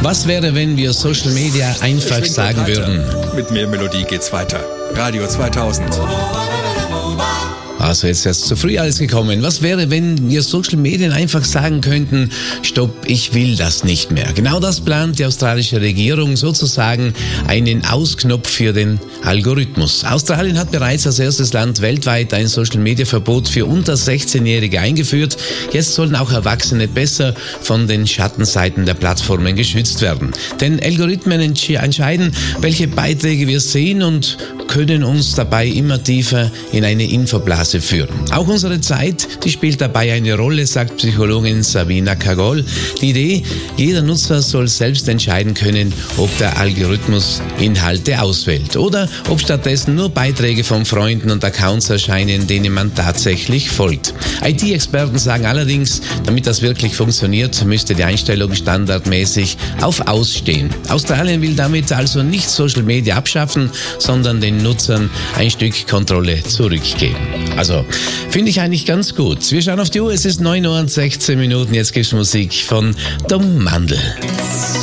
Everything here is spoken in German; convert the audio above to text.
Was wäre, wenn wir Social Media einfach sagen würden? Mit mehr Melodie geht's weiter. Radio 2000. Also jetzt ist zu früh alles gekommen. Was wäre, wenn wir Social Medien einfach sagen könnten, stopp, ich will das nicht mehr. Genau das plant die australische Regierung, sozusagen einen Ausknopf für den Algorithmus. Australien hat bereits als erstes Land weltweit ein Social Media Verbot für unter 16-Jährige eingeführt. Jetzt sollen auch Erwachsene besser von den Schattenseiten der Plattformen geschützt werden. Denn Algorithmen entscheiden, welche Beiträge wir sehen und können uns dabei immer tiefer in eine Infoblase führen. Auch unsere Zeit, die spielt dabei eine Rolle, sagt Psychologin Sabina Kagol. Die Idee, jeder Nutzer soll selbst entscheiden können, ob der Algorithmus Inhalte auswählt oder ob stattdessen nur Beiträge von Freunden und Accounts erscheinen, denen man tatsächlich folgt. IT-Experten sagen allerdings, damit das wirklich funktioniert, müsste die Einstellung standardmäßig auf Aus stehen. Australien will damit also nicht Social Media abschaffen, sondern den Nutzern ein Stück Kontrolle zurückgeben. Also, finde ich eigentlich ganz gut. Wir schauen auf die Uhr, es ist 9:16 Uhr, jetzt gibt's Musik von Tom Mandl.